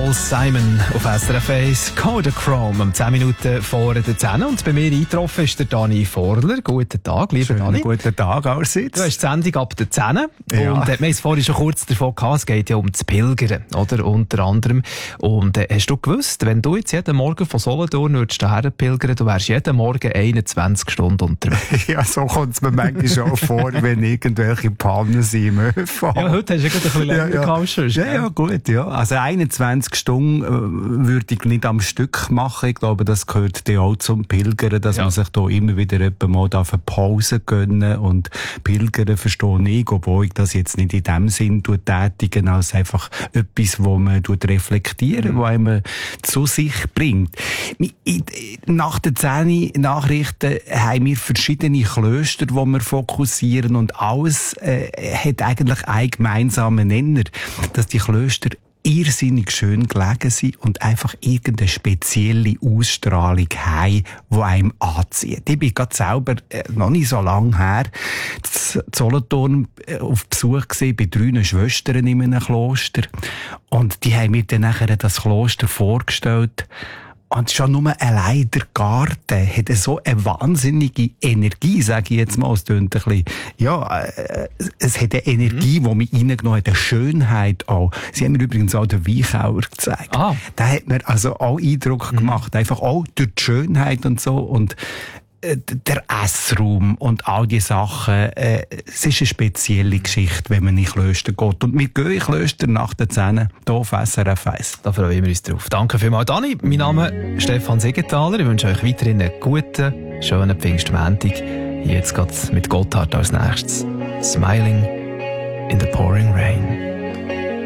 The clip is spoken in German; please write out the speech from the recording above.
Paul Simon auf SRF 1, Kodachrome, um 10 Minuten vor der 10. Und bei mir eingetroffen ist der Dani Vorler. Guten Tag, lieber Dani. Guten Tag allerseits. Du hast die Sendung ab der 10. Ja. Und wir haben es vorhin schon kurz davon gehabt, es geht ja um das Pilgern, oder? Unter anderem. Und hast du gewusst, wenn du jetzt jeden Morgen von Solothurn würdest hierher pilgern, du wärst jeden Morgen 21 Stunden unterwegs. Ja, so kommt es mir manchmal schon vor, wenn irgendwelche Pannen sind im ÖV. Ja, heute hast du ja ein bisschen länger gehabt als sonst. Ja, gut, ja. Also 21 Stunden würde ich nicht am Stück machen. Ich glaube, das gehört ja auch zum Pilgern, dass man sich da immer wieder mal eine Pause gönnen und Pilgern verstehe ich, obwohl ich das jetzt nicht in dem Sinn tätigen, als einfach etwas, wo man reflektieren, wo einem zu sich bringt. Nach den 10 Nachrichten haben wir verschiedene Klöster, wo wir fokussieren, und alles hat eigentlich einen gemeinsamen Nenner, dass die Klöster irrsinnig schön gelegen sind und einfach irgendeine spezielle Ausstrahlung haben, die einem anzieht. Ich bin gerade selber noch nicht so lange her in Solothurn auf Besuch gewesen, bei 3 Schwestern in einem Kloster. Und die haben mir dann nachher das Kloster vorgestellt. Und schon nur allein der Garten hat so eine wahnsinnige Energie, sage ich jetzt mal. Es tönt ein bisschen, es hat eine Energie, die mich reingenommen hat, eine Schönheit auch. Sie haben mir übrigens auch den Weinkeller gezeigt. Der hat mir also auch Eindruck gemacht. Einfach auch durch die Schönheit und so. Und der Essraum und all die Sachen, es ist eine spezielle Geschichte, wenn man in Klöster geht. Und wir gehen in Klöster nach den 10 hier auf SRF 1. Da freuen wir uns drauf. Danke vielmals, Dani. Mein Name ist Stefan Siegenthaler. Ich wünsche euch weiterhin einen guten, schönen Pfingstmontag. Jetzt geht's mit Gotthard als nächstes. Smiling in the pouring rain.